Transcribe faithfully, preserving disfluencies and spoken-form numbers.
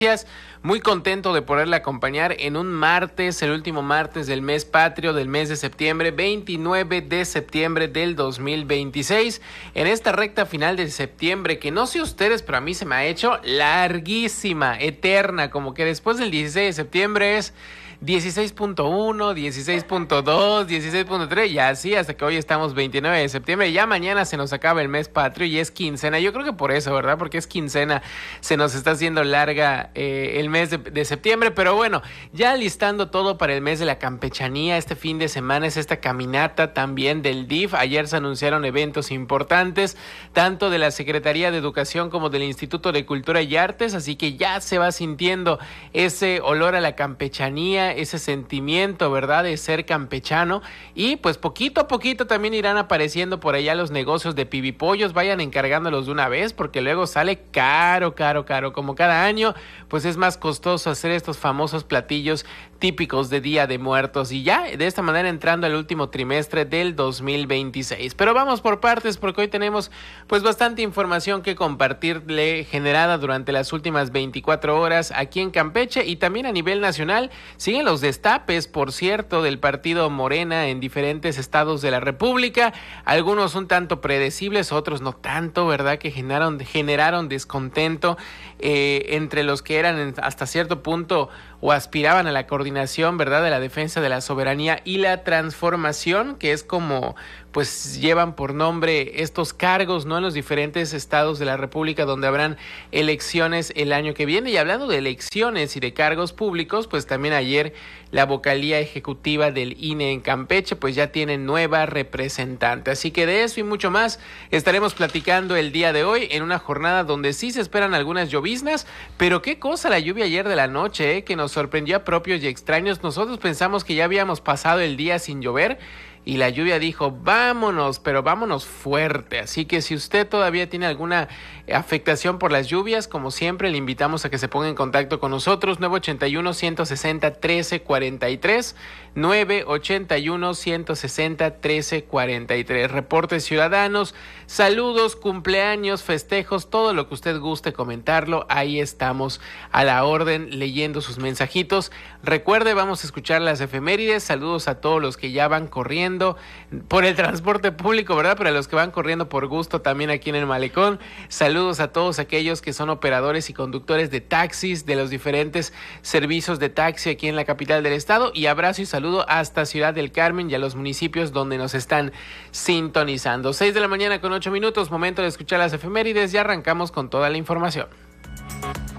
Muy contento de poderle acompañar en un martes, el último martes del mes patrio del mes de septiembre, veintinueve de septiembre del dos mil veintiséis, en esta recta final de septiembre que no sé ustedes, pero a mí se me ha hecho larguísima, eterna, como que después del dieciséis de septiembre es dieciséis punto uno, dieciséis punto dos, dieciséis punto tres y así hasta que hoy estamos veintinueve de septiembre. Ya mañana se nos acaba el mes patrio y es quincena. Yo creo que por eso, ¿verdad? Porque es quincena, se nos está haciendo larga eh, el mes de, de septiembre. Pero bueno, ya listando todo para el mes de la campechanía. Este fin de semana es esta caminata también del D I F. Ayer se anunciaron eventos importantes, tanto de la Secretaría de Educación como del Instituto de Cultura y Artes. Así que ya se va sintiendo ese olor a la campechanía, ese sentimiento, ¿verdad?, de ser campechano. Y pues poquito a poquito también irán apareciendo por allá los negocios de pibipollos. Vayan encargándolos de una vez porque luego sale caro, caro, caro. Como cada año, pues es más costoso hacer estos famosos platillos típicos de Día de Muertos. Y ya de esta manera entrando al último trimestre del dos mil veintiséis. Pero vamos por partes porque hoy tenemos pues bastante información que compartirle, generada durante las últimas veinticuatro horas aquí en Campeche y también a nivel nacional. Siguen los destapes, por cierto, del partido Morena en diferentes estados de la República. Algunos un tanto predecibles, otros no tanto, ¿verdad?, que generaron, generaron descontento eh, entre los que eran hasta cierto punto o aspiraban a la coordinación, ¿verdad?, de la defensa de la soberanía y la transformación, que es como pues llevan por nombre estos cargos, ¿no?, en los diferentes estados de la República donde habrán elecciones el año que viene. Y hablando de elecciones y de cargos públicos, pues también ayer la vocalía ejecutiva del I N E en Campeche pues ya tiene nueva representante. Así que de eso y mucho más estaremos platicando el día de hoy en una jornada donde sí se esperan algunas lloviznas, pero qué cosa la lluvia ayer de la noche, ¿eh?, que nos sorprendió a propios y extraños. Nosotros pensamos que ya habíamos pasado el día sin llover y la lluvia dijo, vámonos, pero vámonos fuerte. Así que si usted todavía tiene alguna afectación por las lluvias, como siempre, le invitamos a que se ponga en contacto con nosotros, nueve ochenta y uno, ciento sesenta, trece cuarenta y tres, nueve ochenta y uno, ciento sesenta, trece cuarenta y tres. Reportes ciudadanos, saludos, cumpleaños, festejos, todo lo que usted guste comentarlo, ahí estamos a la orden leyendo sus mensajitos. Recuerde, vamos a escuchar las efemérides. Saludos a todos los que ya van corriendo por el transporte público, ¿verdad?, pero a los que van corriendo por gusto también aquí en el malecón. Saludos a todos aquellos que son operadores y conductores de taxis, de los diferentes servicios de taxi aquí en la capital del estado, y abrazo y saludo hasta Ciudad del Carmen y a los municipios donde nos están sintonizando. seis de la mañana con ocho minutos, momento de escuchar las efemérides y arrancamos con toda la información.